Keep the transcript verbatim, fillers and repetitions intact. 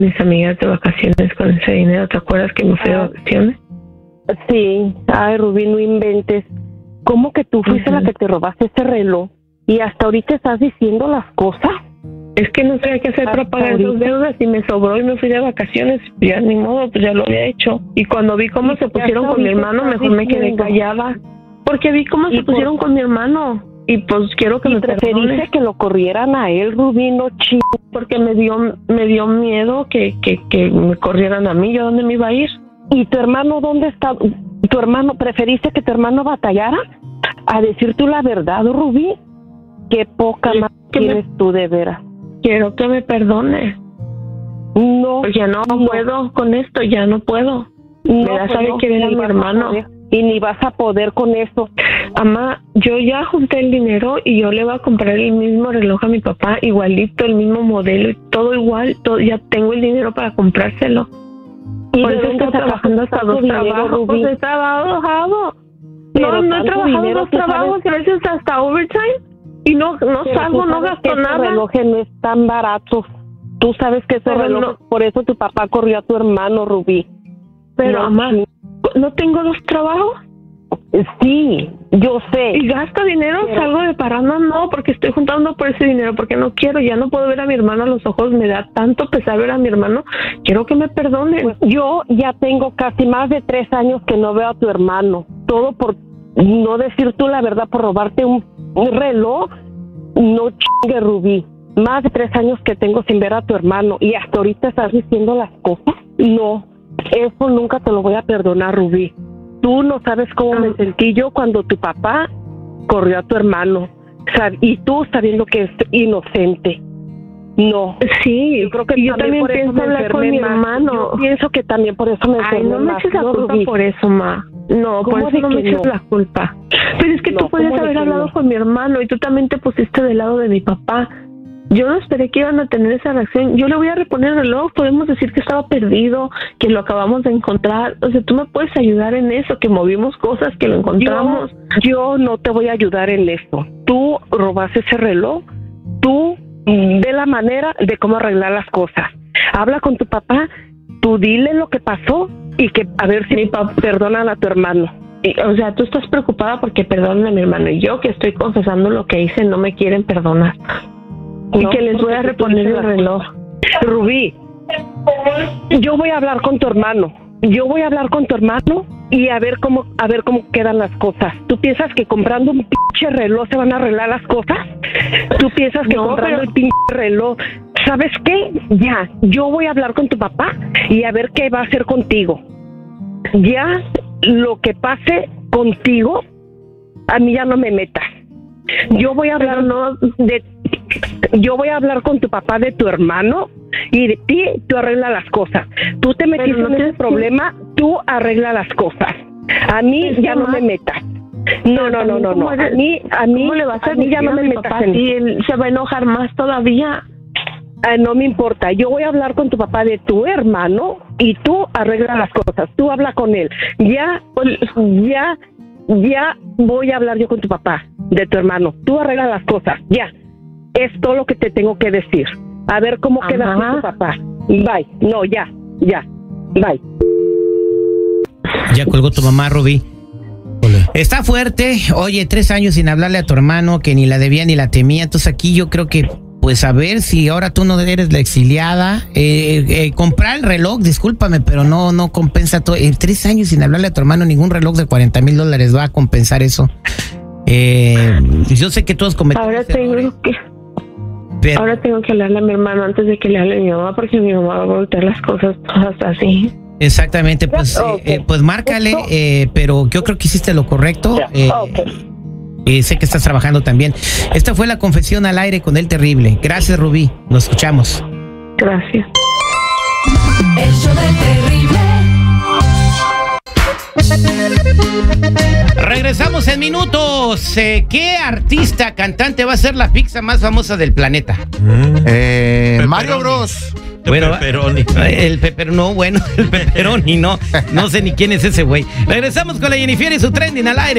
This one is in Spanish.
mis amigas de vacaciones con ese dinero. ¿Te acuerdas que me fui de vacaciones? Sí. Ay, Rubí, no inventes. ¿Cómo que tú fuiste uh-huh. la que te robaste ese reloj? ¿Y hasta ahorita estás diciendo las cosas? Es que no sabía qué hacer para pagar esas deudas y me sobró y me fui de vacaciones. Ya ni modo, pues ya lo había hecho. Y cuando vi cómo se pusieron con mi hermano, mejor me quedé callada. Porque vi cómo se pusieron con mi hermano. Y pues quiero que me preferiste que lo corrieran a él, Rubí, no chido. Porque me dio me dio miedo que, que, que me corrieran a mí. ¿Yo dónde me iba a ir? ¿Y tu hermano dónde está? ¿Tu hermano, preferiste que tu hermano batallara a decir tú la verdad, Rubí? Qué poca más tienes me... tú, de veras. Quiero que me perdone. No. Pues ya no, no puedo con esto, ya no puedo. No, me da saber que era mi hermano. Y ni vas a poder con eso. Mamá, yo ya junté el dinero y yo le voy a comprar el mismo reloj a mi papá, igualito, el mismo modelo, todo igual, todo, ya tengo el dinero para comprárselo. ¿Y por eso estoy trabajando hasta dos trabajos? Pues he trabajado. No, no he trabajado dos trabajos, a veces hasta overtime. Y no no salgo, no gasto nada. Ese reloj no es tan barato. Tú sabes que ese Pero reloj, no, por eso tu papá corrió a tu hermano, Rubí. Pero, no, mamá, ¿no tengo dos trabajos? Sí, yo sé. ¿Y gasto dinero? Pero... ¿Salgo de parranda? No, porque estoy juntando por ese dinero, porque no quiero, ya no puedo ver a mi hermano a los ojos, me da tanto pesar ver a mi hermano, quiero que me perdonen. Pues yo ya tengo casi más de tres años que no veo a tu hermano, todo por no decir tú la verdad, por robarte un, un reloj. No chingue, Rubí, más de tres años que tengo sin ver a tu hermano y hasta ahorita estás diciendo las cosas. No, eso nunca te lo voy a perdonar, Rubí. Tú no sabes cómo me sentí yo cuando tu papá corrió a tu hermano, y tú sabiendo que es inocente. No. Sí, yo creo que y yo también pienso hablar con mi hermano. Yo pienso que también por eso me enfermé. Ay, no me eches la no, culpa Rubí. por eso, ma. No, por eso no me eches no? la culpa. Pero es que no, tú puedes haber hablado no? con mi hermano y tú también te pusiste del lado de mi papá. Yo no esperé que iban a tener esa reacción. Yo le voy a reponer el reloj. Podemos decir que estaba perdido, que lo acabamos de encontrar. O sea, tú me puedes ayudar en eso, que movimos cosas, que lo encontramos. Yo, yo no te voy a ayudar en eso. Tú robaste ese reloj. Tú ve la manera de cómo arreglar las cosas. Habla con tu papá. Tú dile lo que pasó y que a ver si mi papá perdona a tu hermano. Y, o sea, tú estás preocupada porque perdonen a mi hermano. Y yo, que estoy confesando lo que hice, no me quieren perdonar. Y no, que les voy a reponer el reloj. Rubí, yo voy a hablar con tu hermano. Yo voy a hablar con tu hermano y a ver cómo a ver cómo quedan las cosas. ¿Tú piensas que comprando un pinche reloj se van a arreglar las cosas? ¿Tú piensas que no, comprando pero... el pinche reloj? ¿Sabes qué? Ya, yo voy a hablar con tu papá y a ver qué va a hacer contigo. Ya, lo que pase contigo, a mí ya no me metas. Yo voy a hablar no de yo voy a hablar con tu papá de tu hermano y de ti tú arreglas las cosas. Tú te metiste no en ese problema, tú arreglas las cosas. A mí ya no me metas. No, no, no, no, no. A mí, a mí, ¿cómo le vas a, a mí ya no me metas en y él se va a enojar más todavía. Ah, no me importa. Yo voy a hablar con tu papá de tu hermano y tú arreglas las cosas. Tú habla con él. Ya, ya, ya voy a hablar yo con tu papá de tu hermano. Tú arreglas las cosas. Ya. Es todo lo que te tengo que decir. A ver cómo queda con tu papá. Bye. No, ya, ya. Bye. Ya colgó tu mamá, Rubí. Hola. Está fuerte. Oye, tres años sin hablarle a tu hermano, que ni la debía ni la temía. Entonces aquí yo creo que, pues a ver si ahora tú no eres la exiliada. Eh, eh, comprar el reloj, discúlpame, pero no, no compensa todo. En tres años sin hablarle a tu hermano, ningún reloj de cuarenta mil dólares va a compensar eso. Eh, yo sé que todos cometemos Ahora tengo errores. que... Pero, Ahora tengo que hablarle a mi hermano antes de que le hable a mi mamá, porque mi mamá va a voltear las cosas todas así. Exactamente, pues, okay. eh, pues márcale, eh, pero yo creo que hiciste lo correcto. Eh, okay. eh, sé que estás trabajando también. Esta fue la confesión al aire con El Terrible. Gracias, Rubí. Nos escuchamos. Gracias. El show del Terrible. Regresamos en minutos. Eh, ¿Qué artista, cantante va a ser la pizza más famosa del planeta? Mm. Eh, Mario Bros. Bueno, pepperoni. El pepperoni, no, bueno, el pepperoni, no. No sé ni quién es ese güey. Regresamos con la Jennifer y su trending al aire.